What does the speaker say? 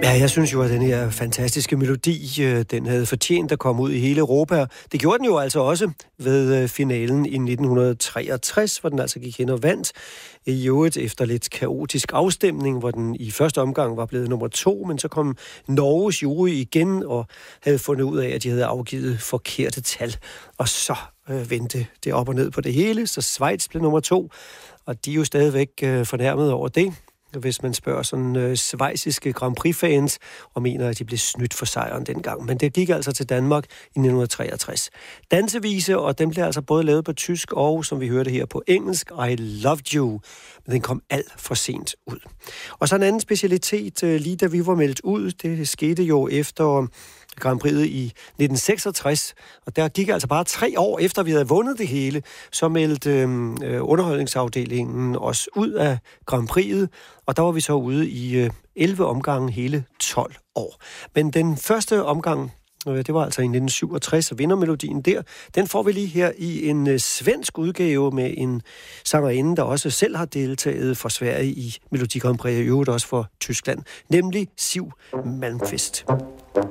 Ja, jeg synes jo, at den her fantastiske melodi, den havde fortjent at komme ud i hele Europa. Det gjorde den jo altså også ved finalen i 1963, hvor den altså gik hen og vandt. I øvrigt efter lidt kaotisk afstemning, hvor den i første omgang var blevet nummer 2, men så kom Norges jury igen og havde fundet ud af, at de havde afgivet forkerte tal. Og så vendte det op og ned på det hele, så Schweiz blev nummer 2, og de er jo stadigvæk fornærmet over det, hvis man spørger sådan schweiziske Grand Prix-fans og mener, at de blev snydt for sejren dengang. Men det gik altså til Danmark i 1963. Dansevise, og den blev altså både lavet på tysk og, som vi hørte her, på engelsk, I Loved You. Men den kom alt for sent ud. Og så en anden specialitet, lige da vi var meldt ud, det skete jo efter Grand Prix'et i 1966, og der gik altså bare 3 år efter, vi havde vundet det hele, så meldte underholdningsafdelingen os ud af Grand Prix'et, og der var vi så ude i 11 omgange hele 12 år. Men den første omgang, det var altså i 1967, og vindermelodien der, den får vi lige her i en svensk udgave med en sangerinde, der også selv har deltaget for Sverige i Melodi Grand Prix, og i øvrigt også for Tyskland, nemlig Siw Malmkvist.